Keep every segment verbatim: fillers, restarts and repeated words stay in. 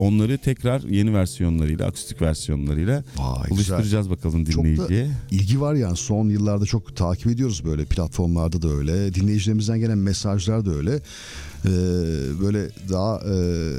onları tekrar yeni versiyonlarıyla, akustik versiyonlarıyla Vay, buluşturacağız güzel. bakalım Çok dinleyiciye. da ilgi var yani, son yıllarda çok takip ediyoruz, böyle platformlarda da öyle. Dinleyicilerimizden gelen mesajlar da öyle. Ee, böyle daha e,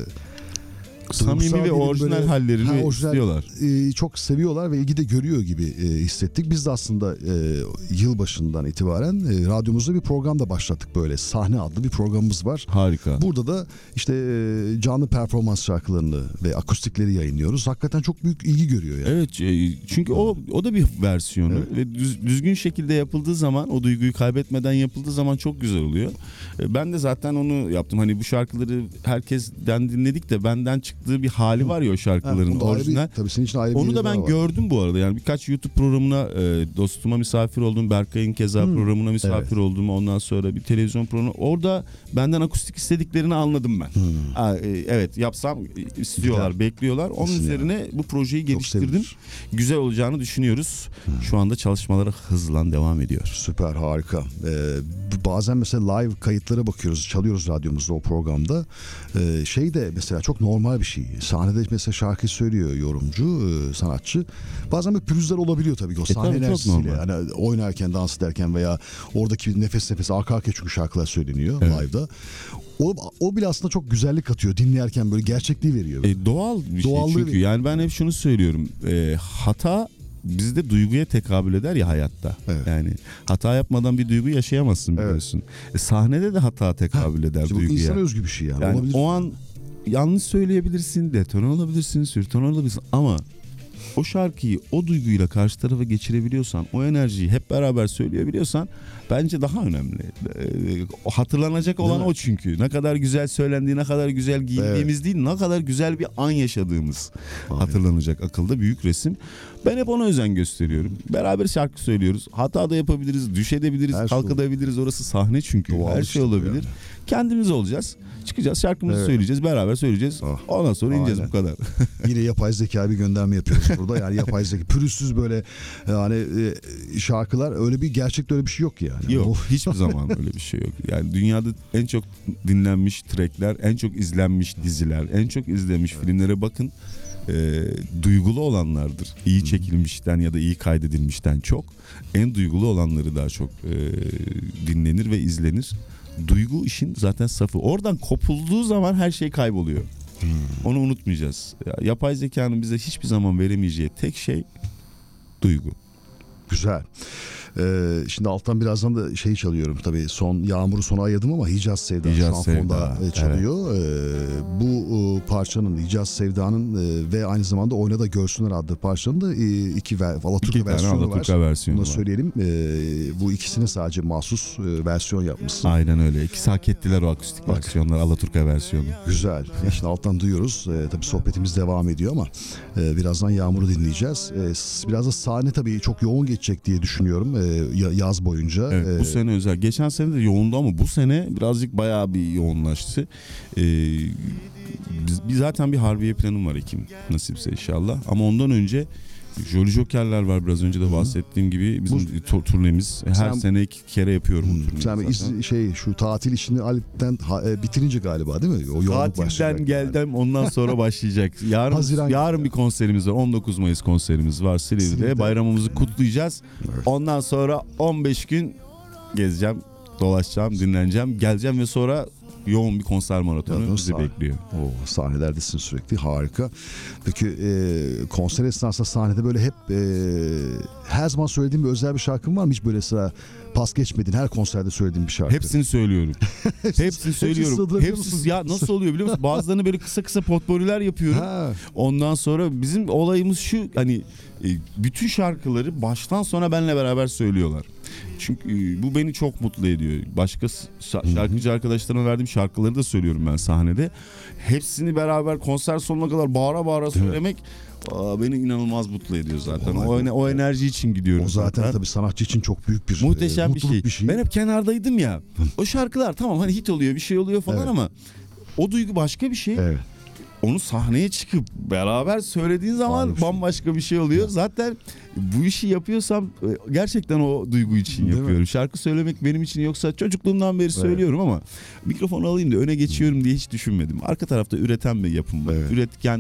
samimi ve orijinal böyle, hallerini ha, orijinal, istiyorlar. E, çok seviyorlar ve ilgi de görüyor gibi e, hissettik. Biz de aslında e, yılbaşından itibaren e, radyomuzda bir program da başlattık böyle. Sahne adlı bir programımız var. Harika. Burada da işte e, canlı performans şarkılarını ve akustikleri yayınlıyoruz. Hakikaten çok büyük ilgi görüyor yani. Evet, çünkü o o da bir versiyonu evet. ve düz, düzgün şekilde yapıldığı zaman, o duyguyu kaybetmeden yapıldığı zaman çok güzel oluyor. Ben de zaten onu yaptım. Hani bu şarkıları herkesten dinledik de benden çıktı bir hali var ya o şarkıların ha, orijinal. Bir, tabii senin için ayrı bir onu da ben var. gördüm bu arada. Yani birkaç YouTube programına e, dostuma misafir oldum. Berkay'ın keza hmm. programına misafir evet. oldum. Ondan sonra bir televizyon programı. Orada benden akustik istediklerini anladım ben. Hmm. Ha, e, evet yapsam istiyorlar, Güzel. bekliyorlar. Onun Kesin üzerine yani. bu projeyi geliştirdim. Güzel olacağını düşünüyoruz. Hmm. Şu anda çalışmaları hızla devam ediyor. Süper, harika. Ee, bazen mesela live kayıtlara bakıyoruz. Çalıyoruz radyomuzda o programda. Ee, şey de mesela çok normal bir şey. Sahnede mesela şarkı söylüyor yorumcu, sanatçı. Bazen böyle pürüzler olabiliyor tabii ki o sahne e, enerjisiyle. Yani oynarken, dans ederken veya oradaki nefes nefes arka arkaya çünkü şarkılar söyleniyor evet. live'da. O, o bile aslında çok güzellik katıyor. Dinlerken böyle gerçekliği veriyor. E, doğal bir Doğallığı şey çünkü. Veriyor. Yani ben hep şunu söylüyorum. E, hata bizde duyguya tekabül eder ya hayatta. Evet. Yani hata yapmadan bir duygu yaşayamazsın biliyorsun. Evet. E, sahnede de hata tekabül eder işte duyguya. Bu insan özgü bir şey yani. yani Olabilir. O an yanlış söyleyebilirsin, detone olabilirsin, sürtone olabilirsin ama o şarkıyı o duyguyla karşı tarafa geçirebiliyorsan, o enerjiyi hep beraber söyleyebiliyorsan bence daha önemli. Ee, hatırlanacak olan o çünkü. Ne kadar güzel söylendiği, ne kadar güzel giyindiğimiz evet. değil, ne kadar güzel bir an yaşadığımız Aynen. hatırlanacak akılda büyük resim. Ben hep ona özen gösteriyorum. Beraber şarkı söylüyoruz. Hata da yapabiliriz, düşebiliriz, kalkabiliriz. Orası sahne çünkü. Doğal Her şey olabilir. Yani. Kendimiz olacağız. Çıkacağız, şarkımızı evet. söyleyeceğiz, beraber söyleyeceğiz. Oh. Ondan sonra ineceğiz Aynen. bu kadar. Yine yapay zeka bir gönderme yapıyoruz burada. Yani yapay zeka pürüzsüz böyle yani e, şarkılar, öyle bir gerçekte öyle bir şey yok yani. Yok, hiçbir zaman öyle bir şey yok. Yani dünyada en çok dinlenmiş trackler, en çok izlenmiş diziler, en çok izlenmiş evet. filmlere bakın. E, duygulu olanlardır. İyi çekilmişten ya da iyi kaydedilmişten çok en duygulu olanları daha çok e, dinlenir ve izlenir. Duygu işin zaten safı. Oradan kopulduğu zaman her şey kayboluyor. Hmm. Onu unutmayacağız. Ya, yapay zekanın bize hiçbir zaman veremeyeceği tek şey duygu. Güzel. Ee, şimdi alttan birazdan da şeyi çalıyorum tabii, son Yağmur'u sona ayırdım ama Hicaz Sevda Hicaz şu an Sevda. fonda çalıyor. Evet. Ee, bu e, parçanın Hicaz Sevda'nın e, ve aynı zamanda Oyna da Görsünler adlı parçanın da e, iki ver, Alaturka versiyonu var. versiyonu Bunu söyleyelim. E, bu ikisine sadece mahsus e, versiyon yapmışsın. Aynen öyle. İkisi hak ettiler o akustik Bak. versiyonlar, Alaturka versiyonu. Güzel. Şimdi alttan duyuyoruz. E, tabii sohbetimiz devam ediyor ama e, birazdan Yağmur'u dinleyeceğiz. E, biraz da sahne tabii çok yoğun geçecek diye düşünüyorum. E, yaz boyunca. Evet, e, bu sene özel. Geçen sene de yoğundu ama bu sene birazcık bayağı bir yoğunlaştı. Ee, biz, biz zaten bir Harbiye planım var Ekim nasipse inşallah. Ama ondan önce Jolly Joker'ler var, biraz önce de bahsettiğim gibi bizim bu, turnemiz. Her sen, sene iki kere yapıyorum hı, bu turneyi. Sen iz, şey şu tatil işini Alp'ten ha, e, bitirince galiba değil mi? O Tatilden geldim yani. Ondan sonra başlayacak. Yarın Haziran yarın ya. bir konserimiz var. on dokuz Mayıs konserimiz var Silivri'de. Silivri'de. Bayramımızı kutlayacağız. Evet. Ondan sonra on beş gün gezeceğim, dolaşacağım, dinleneceğim, geleceğim ve sonra yoğun bir konser maratonu ya, bizi sah- bekliyor. Oo, sahnelerdesin sürekli, harika. Peki e, konser esnasında sahnede böyle hep e, her zaman söylediğin bir özel bir şarkın var mı? Hiç böyle sıra pas geçmedin, her konserde söylediğin bir şarkı. Hepsini söylüyorum. Hepsini söylüyorum. Hepsi ya nasıl oluyor biliyor musun? Bazılarını böyle kısa kısa potpourriler yapıyorum. Ha. Ondan sonra bizim olayımız şu, hani bütün şarkıları baştan sona benle beraber söylüyorlar. Çünkü bu beni çok mutlu ediyor. Başka şarkıcı arkadaşlarıma verdiğim şarkıları da söylüyorum ben sahnede. Hepsini beraber konser sonuna kadar bağıra bağıra söylemek aa, beni inanılmaz mutlu ediyor zaten. O, o, o enerji için gidiyorum. O zaten, zaten tabii sanatçı için çok büyük bir muhteşem e, bir, şey. bir şey. Ben hep kenardaydım ya. O şarkılar tamam hani hit oluyor, bir şey oluyor falan evet. ama o duygu başka bir şey. Evet. onu sahneye çıkıp beraber söylediğin zaman Ayrı bir şey. bambaşka bir şey oluyor. Zaten bu işi yapıyorsam e, gerçekten o duygu için Değil mi? yapıyorum. Şarkı söylemek benim için, yoksa çocukluğumdan beri söylüyorum ama mikrofonu alayım da öne geçiyorum diye hiç düşünmedim. Arka tarafta üreten bir yapım var. Evet. Üretken